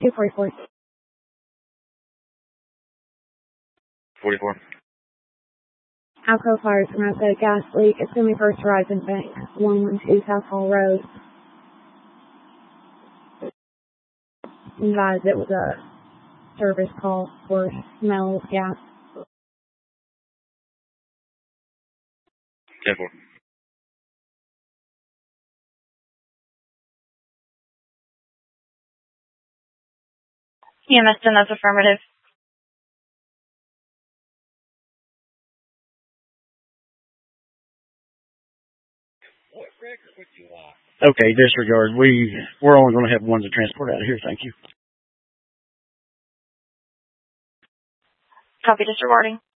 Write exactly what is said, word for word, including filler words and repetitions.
two forty-four. forty-four. Alco fires from outside gas leak, assuming First Horizon Bank, one one two South Hall Road. Advised it was a service call for smell of gas. ten four. E M S ten, that's affirmative. Okay, disregard. We, we're only going to have one to transport out of here. Thank you. Copy, disregarding.